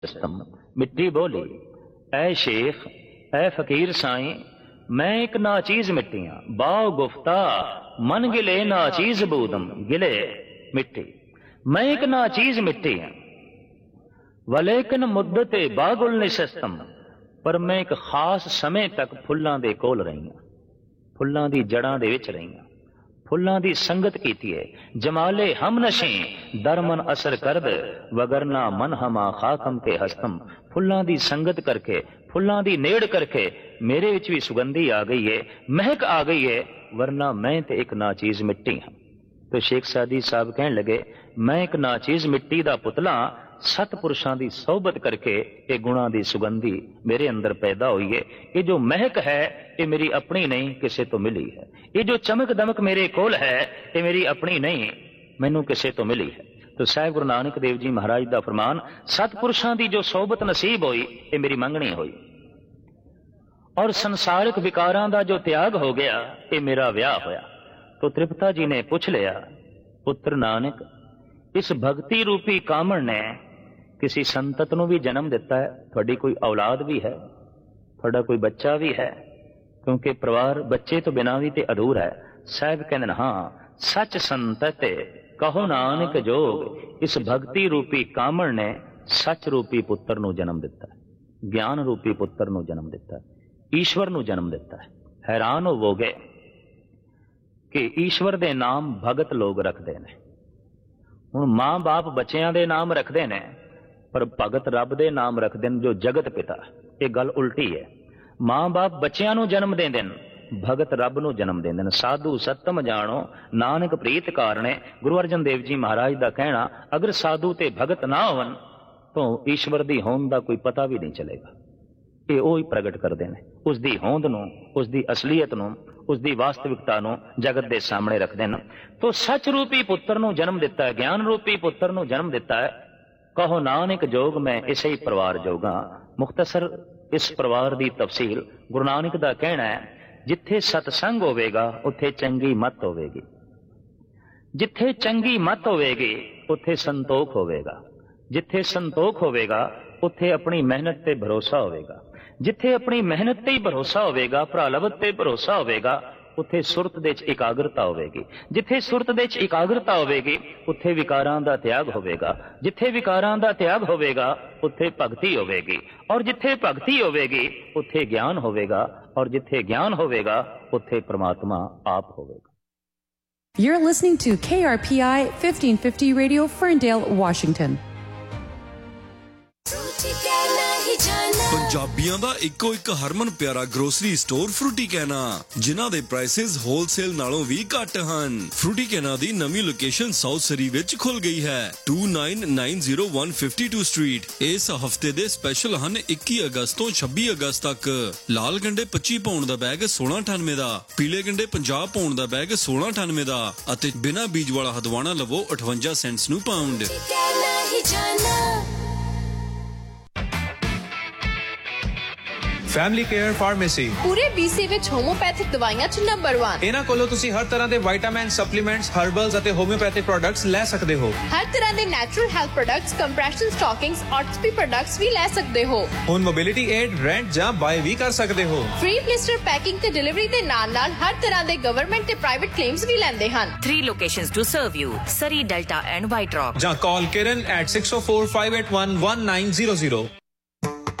मिट्टी बोली, ऐ शेख ऐ फकीर साईं, मैं एक नाचीज मिट्टी हाँ, बाओ गुफ्ता मन गिले नाचीज बूदम गिले मिट्टी। मैं एक नाचीज मिट्टी हाँ, वलेकिन मुद्दते बागुल निशस्तम, पर मैं एक खास समय तक फुल्लां दे कोल रही हाँ, फुल्लां दी जड़ां दे विच रही हाँ, फुल्लां दी संगत कीती है। जमाले हम नशे दरमन असर करद, वगरना मन हमा खाकम के हस्तम। फुल्लां दी संगत करके, फुल्लां दी नेड़ करके मेरे विच भी सुगंधी आ गई है, महक आ गई है, वरना मैं ते एक नाचीज मिट्टी हाँ। तो शेख सादी साहब कहने लगे, मैं एक नाचीज मिट्टी दा पुतला, सतपुरुषां दी सोहबत करके ये गुणा दी सुगंधी मेरे अंदर पैदा हुई है। ये जो महक है ये मेरी अपनी नहीं, किसे तो मिली है। ये जो चमक दमक मेरे कोल है ये मेरी अपनी नहीं, मैनू किसे तो मिली है। तो साहिब गुरु नानक देव जी महाराज दा फरमान, सतपुरुषां दी जो सोहबत नसीब हुई ये मेरी मंगनी हुई, और संसारिक विकारां दा जो त्याग हो गया ये मेरा विआह होया। तो त्रिपता जी ने पूछ लिया, पुत्र नानक, इस भक्ति रूपी कामण ने किसी संतत नूं भी जन्म दिता है? थोड़ी कोई औलाद भी है, थोड़ा कोई बच्चा भी है? क्योंकि परिवार बच्चे तो बिना भी ते अधूरा है। साहब कहते हाँ, सच संतत कहो नानक जोग, इस भक्ति रूपी कामण ने सच रूपी पुत्र नूं जन्म दिता है, ज्ञान रूपी पुत्र नूं जन्म दिता है, ईश्वर नूं जन्म दिता है। हैरान होवोगे कि ईश्वर दे नाम भगत लोग रखते हैं। हुण मां बाप बच्चियां दे नाम रखते हैं, पर भगत रब दे नाम रखते हैं जो जगत पिता। ये गल उल्टी है। मां बाप बच्चियां नूं जन्म देंदे ने, भगत रब नूं जन्म देंदे ने। साधु सतम जानो नानक प्रीत कारणे। गुरु अर्जन देव जी महाराज दा कहना, अगर साधु ते भगत ना होवन तो ईश्वर दी होंद दा कोई पता भी नहीं चलेगा। ये वो ही प्रगट करते हैं, उसकी होंद नूं, उसकी असलीयत नूं, उसकी वास्तविकता नूं जगत के सामने रखते हैं। तो सच रूपी पुत्र नूं जन्म दिता है, ज्ञान रूपी पुत्र नूं जन्म दिता है। कहो नानक जोग, मैं इसे ही परिवार जोगा। मुख्तसर इस परिवार की तफसील गुरु नानक दा कहना है, जिथे सतसंग होवेगा उत्थे चंगी मत होवेगी, जिथे चंगी मत होवेगी उत्थे संतोख होवेगा, जिथे संतोख होवेगा उत्थे अपनी मेहनत ते भरोसा होवेगा, जिथे अपनी मेहनत ते ही भरोसा होवेगा, भरालवत ते भरोसा होवेगा, उत्थे सुरत दे च एकाग्रता होवेगी, जिथे सुरत दे च एकाग्रता होवेगी उत्थे विकारां दा त्याग होवेगा, जिथे विकारां दा त्याग होवेगा उत्थे भगती होवेगी, और जिथे भगती होवेगी उत्थे ज्ञान होवेगा, और जिथे ज्ञान होवेगा उत्थे परमात्मा आप होवेगा। You're listening to KRPI 1550 Radio, Ferndale, Washington. पंजाबियां दा इक्को एक हरमन प्यारा ग्रोसरी स्टोर फ्रूटी कहना, जिन्हां दे प्राइसेस होलसेल नालों भी घट हन। फ्रूटी कहना दी नवी लोकेशन साउथ सरी विच खुल गई है, 2990 स्ट्रीट। इस हफ्ते दे स्पेशल हन 21 अगस्त तो 26 अगस्त तक। लाल गंडे 25 पाउंड दा बैग 1698 दा, पीले गंडे 50 पाउंड दा बैग 1698 दा, अते बिना बीज वाला हदवाना लवो 58 सेंट्स नू पाउंड। फैमिली केयर फार्मेसी पूरे BC विच होम्योपैथिक दवाइयां च नंबर 1। इन्हां कोलों तुसी हर तरह दे विटामिन, सप्लीमेंट्स, हर्बल्स अते होम्योपैथिक प्रोडक्ट्स ले सकदे हो। हर तरह दे natural health products, compression stockings, ऑर्थोपी products भी ले सकदे हो। हुण मोबिलिटी एड रेंट जां बाय भी कर सकदे हो। फ्री ब्लिस्टर पैकिंग ते डिलीवरी दे नाल-नाल हर तरह दे गवर्नमेंट ते प्राइवेट क्लेम्स भी लैंदे हन। 3 locations to serve you: Surrey, Delta and White Rock. जां कॉल किरण at 604-581-1900।